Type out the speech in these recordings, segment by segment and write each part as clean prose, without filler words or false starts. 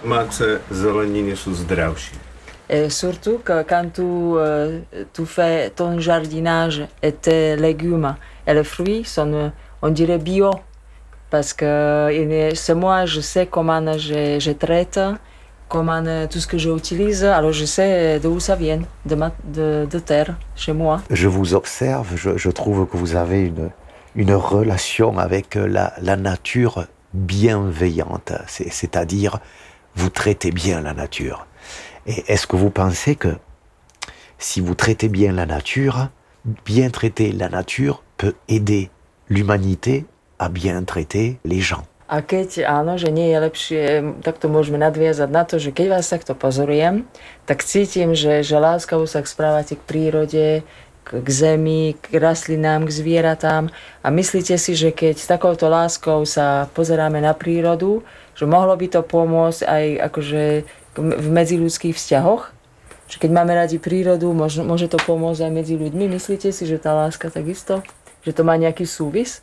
domáce zeleniny sú zdravšie. Et surtout que quand tu fais ton jardinage et tes légumes et les fruits sont, on dirait bio. Parce que c'est moi, je sais comment je traite, comment tout ce que j'utilise, alors je sais d'où ça vient, de terre, chez moi. Je vous observe, je trouve que vous avez une relation avec la nature bienveillante, c'est-à-dire vous traitez bien la nature. Et est-ce que vous pensez que si vous traitez bien la nature, bien traiter la nature peut aider l'humanité a bien traité les gens? A keď áno, že nie je lepšie, tak to môžeme nadviazať na to, že keď vás takto pozorujem, tak cítim, že láskavo sa správate k prírode, k zemi, k rastlinám, k zvieratám. A myslíte si, že keď s takouto láskou sa pozeráme na prírodu, že mohlo by to pomôcť aj akože v medziľudských vzťahoch? Že keď máme radi prírodu, môže to pomôcť aj medzi ľuďmi? Myslíte si, že tá láska takisto? Že to má nejaký súvis?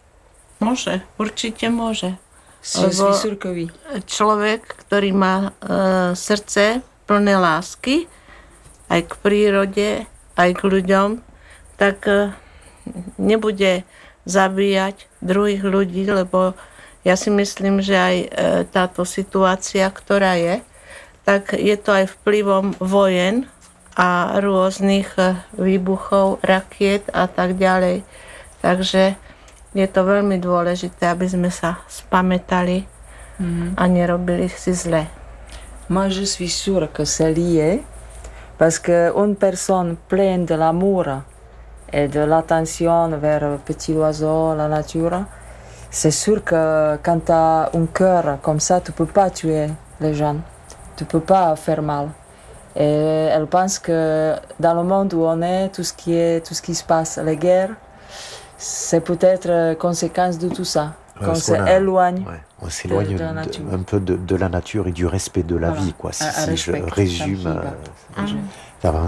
Môže, určite môže. Lebo človek, ktorý má srdce plné lásky, aj k prírode, aj k ľuďom, tak nebude zabíjať druhých ľudí, lebo ja si myslím, že aj táto situácia, ktorá je, tak je to aj vplyvom vojen a rôznych výbuchov, rakiet a tak ďalej. Takže je to veľmi dôležité, aby sme sa spamätali a nerobili si zle. Moi, je suis sûre que c'est lié, parce qu'une personne pleine de l'amour et de l'attention vers le petit oiseau, la nature, c'est sûr que quand tu as un cœur comme ça, tu ne peux pas tuer les gens, tu ne peux pas faire mal. Et elle pense que dans le monde où on est, tout ce qui se passe, les guerres, c'est peut-être conséquence de tout ça, qu'on s'éloigne. Ouais, on s'éloigne un peu de la nature et du respect de la vie, quoi. Si je résume.